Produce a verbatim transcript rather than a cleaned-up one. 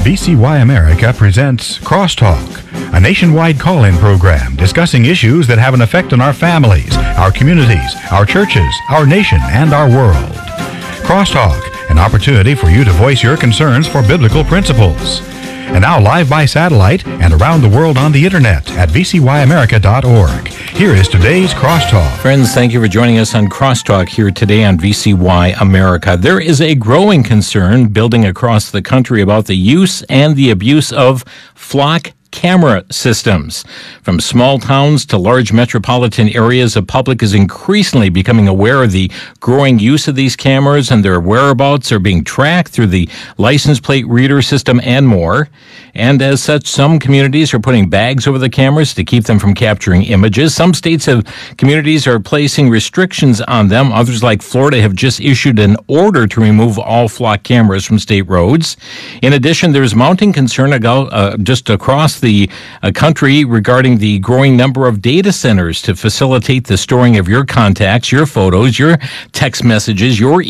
V C Y America presents Crosstalk, a nationwide call-in program discussing issues that have an effect on our families, our communities, our churches, our nation, and our world. Crosstalk, an opportunity for you to voice your concerns for biblical principles. And now live by satellite and around the world on the internet at v c y america dot org. Here is today's Crosstalk. Friends, thank you for joining us on Crosstalk here today on V C Y America. There is a growing concern building across the country about the use and the abuse of flock camera systems. From small towns to large metropolitan areas, the public is increasingly becoming aware of the growing use of these cameras, and their whereabouts are being tracked through the license plate reader system and more. And as such, some communities are putting bags over the cameras to keep them from capturing images. Some states have communities are placing restrictions on them. Others, like Florida, have just issued an order to remove all flock cameras from state roads. In addition, there's mounting concern about, uh, just across the the uh, country regarding the growing number of data centers to facilitate the storing of your contacts, your photos, your text messages, your